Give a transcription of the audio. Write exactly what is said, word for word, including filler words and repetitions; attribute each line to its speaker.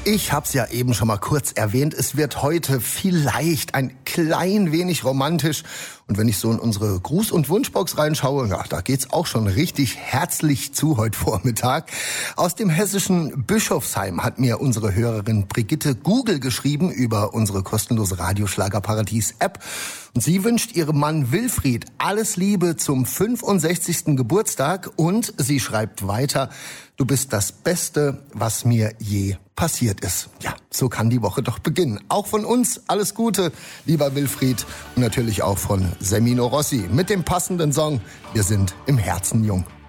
Speaker 1: Ich hab's ja eben schon mal kurz erwähnt, es wird heute vielleicht ein klein wenig romantisch. Und wenn ich so in unsere Gruß- und Wunschbox reinschaue, ja, da geht's auch schon richtig herzlich zu heute Vormittag. Aus dem hessischen Bischofsheim hat mir unsere Hörerin Brigitte Google geschrieben über unsere kostenlose Radioschlagerparadies-App. Und sie wünscht ihrem Mann Wilfried alles Liebe zum fünfundsechzigsten Geburtstag. Und sie schreibt weiter: Du bist das Beste, was mir je passiert ist. Ja, so kann die Woche doch beginnen. Auch von uns alles Gute, lieber Wilfried. Und natürlich auch von Semino Rossi mit dem passenden Song Wir sind im Herzen jung.